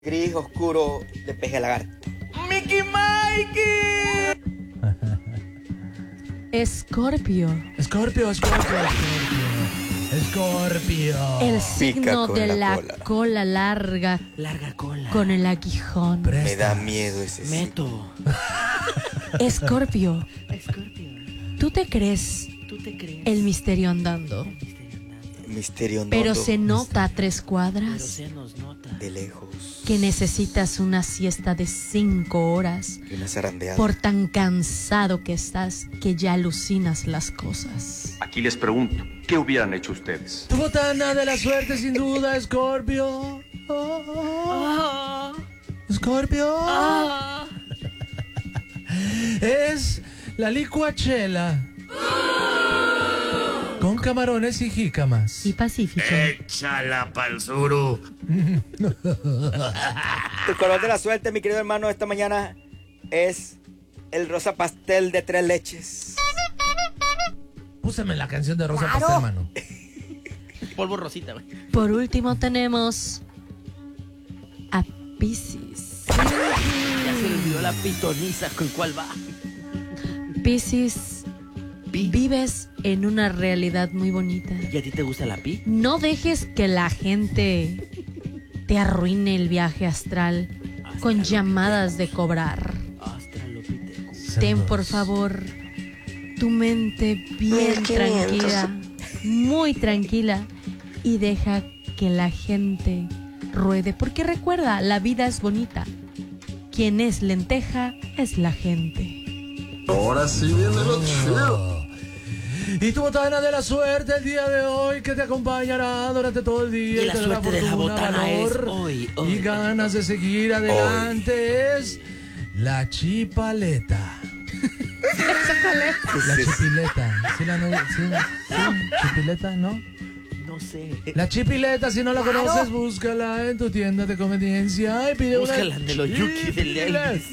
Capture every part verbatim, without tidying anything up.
Gris oscuro de peje lagarto. ¡Mickey Mikey! Escorpio. Escorpio, Escorpio, Escorpio. Escorpio. El signo con de la la cola. cola. larga. Larga cola. Con el aguijón. Presta. Me da miedo ese sí. Meto. Escorpio, Escorpio. ¿tú te crees ¿Tú te crees? el misterio andando? Misterio Pero nodo se nota a tres Pero cuadras se nos nota. de lejos. que necesitas una siesta de cinco horas Y una zarandeada. por tan cansado que estás que ya alucinas las cosas. Aquí les pregunto, ¿qué hubieran hecho ustedes? Tu botana de la suerte, sin duda, Escorpio. Oh, Ah, Escorpio. ah. Es la licuachela. Con camarones y jícamas. Y Pacífico. Échala pa'l suru. Tu color de la suerte, mi querido hermano, esta mañana es el rosa pastel de tres leches. Púsame la canción de Rosa Pastel, hermano. Polvo rosita, güey. Por último tenemos a Piscis. Ya se le olvidó la pitoniza con cuál va. Piscis, Pi. vives en una realidad muy bonita. ¿Y a ti te gusta la pi? No dejes que la gente te arruine el viaje astral con llamadas de cobrar. Australopithecus. Ten, por favor, tu mente bien tranquila, muy tranquila, y deja que la gente ruede. Porque recuerda, la vida es bonita. Quien es lenteja es la gente. Ahora sí viene lo chido. Y tu botana de la suerte el día de hoy, que te acompañará durante todo el día. Y la te dará suerte de la fortuna, botana valor es hoy, hoy, y ganas de seguir adelante es la chipaleta. La chipileta. ¿Sí la no? ¿Sí? ¿Sí? ¿Chipileta? ¿No? No sé. La chipileta, si no la conoces, búscala en tu tienda de conveniencia y pide una Búscala en el Oyuki del Elvis.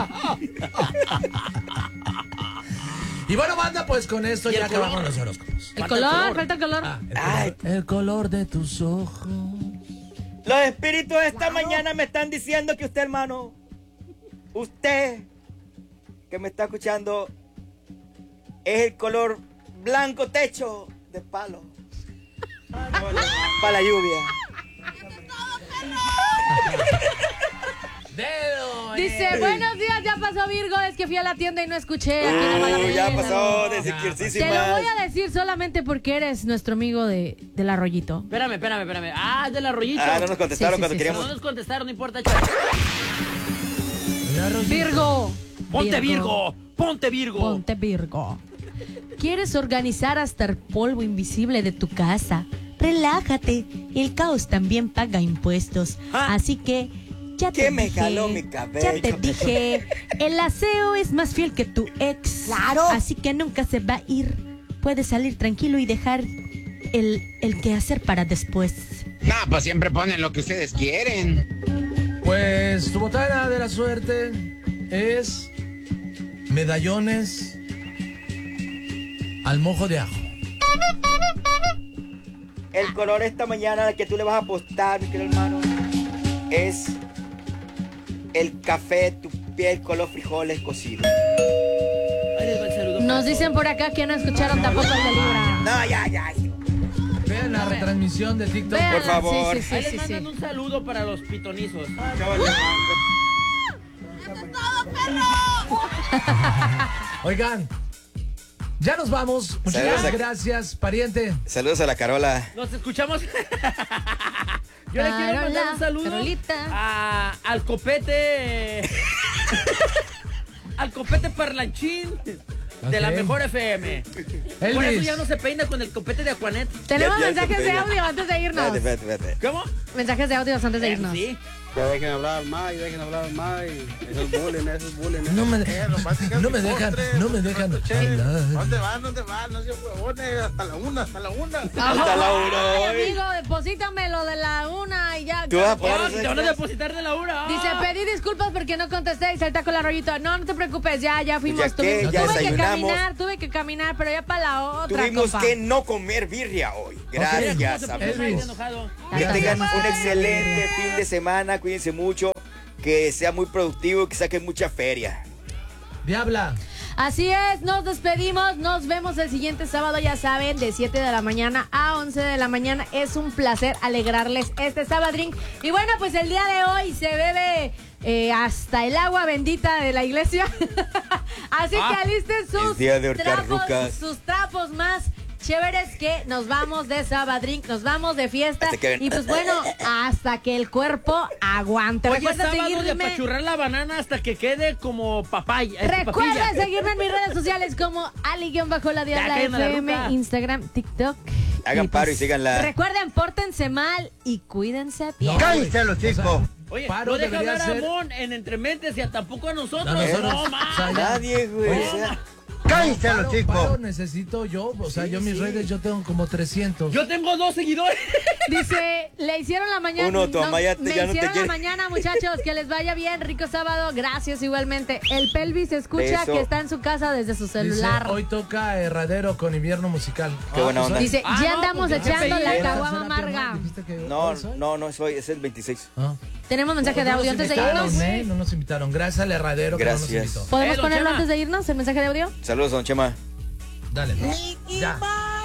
Y bueno, banda, pues con esto ¿Y ya el color? acabamos los horóscopos. El Falta color, el color. falta el color. Ah, el, Ay. color, el color de tus ojos. Los espíritus esta mañana me están diciendo que usted, hermano, usted que me está escuchando, es el color blanco techo de palo. Para la lluvia. Dedo, Dice, eh. buenos días, ya pasó Virgo, es que fui a la tienda y no escuché. Aquí no vale la Uy, ya pena. pasó de Ya. Te lo siquirsísimas. voy a decir solamente porque eres nuestro amigo de, del arroyito. Espérame, espérame, espérame. Ah, es del arroyito. Ah, no nos contestaron Sí, sí, cuando sí, No queríamos. nos contestaron, no importa, chaval. Virgo. Ponte Virgo, ponte Virgo. Ponte Virgo. ¿Quieres organizar hasta el polvo invisible de tu casa? Relájate, el caos también paga impuestos. Ah. Así que ya te ¿Qué me dije, jaló mi cabello? ya te dije, el aseo es más fiel que tu ex. Claro. Así que nunca se va a ir. Puedes salir tranquilo y dejar el, el quehacer para después. No, pues siempre ponen lo que ustedes quieren. Pues tu botana de la suerte es medallones al mojo de ajo. El color esta mañana al que tú le vas a apostar, mi querido hermano, es el café, tu piel color frijoles cocidos. Ahí les va el saludo. Nos dicen por acá que no escucharon tampoco el de Libra. No, ya, ya. Vean la retransmisión de TikTok. Vean, por favor. Sí, sí, Ahí sí, les sí, mandan sí. un saludo para los pitonizos. Oigan, ya nos vamos. Muchísimas Saludos a- gracias, pariente. Saludos a la Carola. Nos escuchamos. Yo le quiero mandar Carola, un saludo Carolita. a, al copete. al copete parlanchín de la Ok. mejor F M. Por eso Elvis. ya no se peina con el copete de Aquanet. Tenemos Ya- ya mensajes se de pega. audio antes de irnos. Espérate, espérate, espérate. ¿Cómo? Mensajes de audio antes de Eh, irnos. Sí. Ya dejen hablar más, ya dejen hablar más. Eso es bullying, eso es bullying. No me, Eh, nomás digan no mi me dejan, postre, no me dejan che, hablar. ¿Dónde van? ¿Dónde van? No sean huevones. Hasta la una, hasta la una. Hasta la una Ay, hoy. amigo, deposítame lo de la una y ya. Tú vas a Oh, poder te van a depositar de la hora. Dice, pedí disculpas porque no contesté y salta con la rollito. No, no te preocupes, ya, ya fuimos. Ya tuve que, ya tuve que desayunamos. caminar, tuve que caminar, pero ya para la otra, Tuvimos compa. que no comer birria hoy. Gracias, Mira, ¿Cómo se amigos. puso Elvis. enojado? Que tengan un excelente fin de semana, cuídense mucho, que sea muy productivo, que saquen mucha feria. Diabla. Así es, nos despedimos, nos vemos el siguiente sábado, ya saben, de siete de la mañana a once de la mañana. Es un placer alegrarles este sabadrín. Y bueno, pues el día de hoy se bebe eh, hasta el agua bendita de la iglesia. Así Ah, que alisten sus es día de hurtar trapos, rucas. sus trapos más chéveres, que nos vamos de sabadrín, nos vamos de fiesta. Hasta que- Y pues bueno, hasta que el cuerpo aguante. Hoy es Recuerda sábado de seguirme. apachurrar la banana hasta que quede como papaya. eh, Recuerden papilla. seguirme en mis redes sociales como Ali-La Diabla Ya, cállate la F M, ruca. Instagram, TikTok. Hagan Y, paro y síganla. Recuerden, pórtense mal y cuídense bien. ¡Cállate los chicos! Oye, Paro no deja debería hablar a ser- Mon en Entrementes y a tampoco a nosotros. No, nosotros- No, ma. o sea, ya- Nadie, güey. Oye, o sea, ¡Cállate los chicos! Paro necesito yo, o sea, Sí, yo mis sí. redes yo tengo como trescientos. Yo tengo dos seguidores. Dice, le hicieron la mañana. Uno, tu mamá ya te- me ya no te hicieron la quiere. mañana, muchachos. Que les vaya bien. Rico sábado. Gracias igualmente. El Pelvis escucha Beso. que está en su casa desde su Dice, celular. hoy toca Herradero con invierno musical. Qué buena onda. Dice, Ah, ya no, andamos pues ya echando te la pedí. caguama amarga. No, no, no, soy, es el veintiséis. Ah. Tenemos mensaje de No audio nos antes de invitaron, irnos. ¿eh? No nos invitaron. Gracias al Herradero que no Gracias. nos invitó. ¿Podemos Eh, don ponerlo Chema. antes de irnos, el mensaje de audio? Saludos, don Chema. Dale. Ya.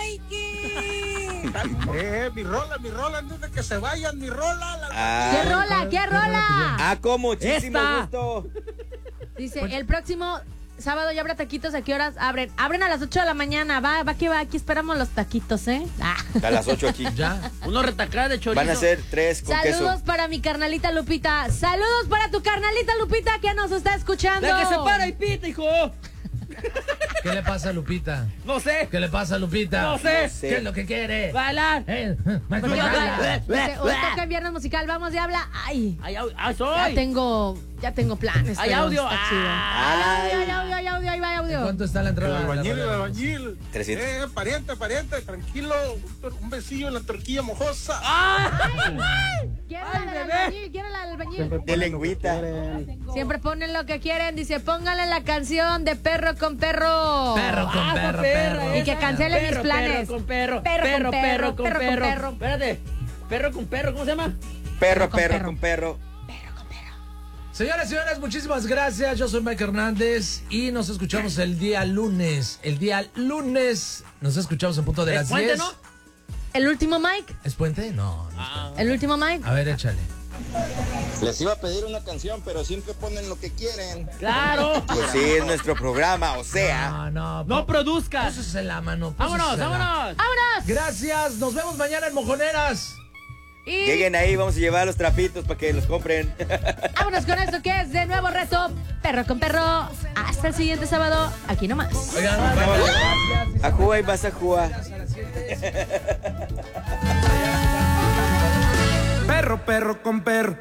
Eh, mi rola, mi rola, antes de que se vayan, mi rola. La... Ah, ¿Qué rola? ¿Qué rola? ah, con muchísimo Esta. gusto. Dice, el próximo sábado ya habrá taquitos. ¿A qué horas abren? Abren a las ocho de la mañana. Va, va que va. Aquí esperamos los taquitos, ¿eh? Ah. A las ocho aquí. Ya. Uno retacada de chorizo. Van a ser tres con Saludos queso. para mi carnalita Lupita. Saludos para tu carnalita Lupita que nos está escuchando. La que se para y pita, hijo. ¿Qué le pasa a Lupita? No sé. ¿Qué le pasa a Lupita? No sé. No sé. ¿Qué es lo que quiere? Bailar. Eh, Porque baila. dice, hoy toca en viernes musical. Vamos, Diabla. Ay, Ay, au- ah, ya soy. tengo, ya tengo planes. Hay pero audio. está Ah. chido. Ay. Hay audio, hay audio, hay audio. ¿Cuánto está la El entrada? albañil, el La- albañil. trescientos. Eh, pariente, pariente, tranquilo. Un, un besillo en la torquilla mojosa. ¿Quién Ay, era la del bebé. albañil? ¿Quién era la del albañil? De lengüita. Siempre ponen lo que quieren. Dice, pónganle la canción de Perro con Perro. Perro con Ah, perro, perra, perro. Y que cancele mis Perro, planes. Perro con perro. Perro con Perro, perro, perro con perro con perro. perro. Espérate. Perro con perro, ¿cómo se llama? Perro, con perro, perro. con perro. Señoras y señores, muchísimas gracias. Yo soy Mike Hernández y nos escuchamos el día lunes. El día lunes nos escuchamos en punto de ¿Es las puente, diez. no? ¿El último Mike? ¿Es puente? No. no Ah. ¿El último Mike? A ver, échale. Les iba a pedir una canción, pero siempre ponen lo que quieren. Claro. Pues sí, es nuestro programa, o sea. No, no. No po- produzcas. Eso es en la mano. Vámonos, pósesela. vámonos. ¡Vámonos! Gracias. Nos vemos mañana en Mojoneras. Y Lleguen ahí, vamos a llevar los trapitos para que los compren. vámonos con esto que es de nuevo reto Perro con Perro. Hasta el siguiente sábado, aquí nomás. Oigan, gracias. A jugar y vas a jugar. Perro, perro con perro.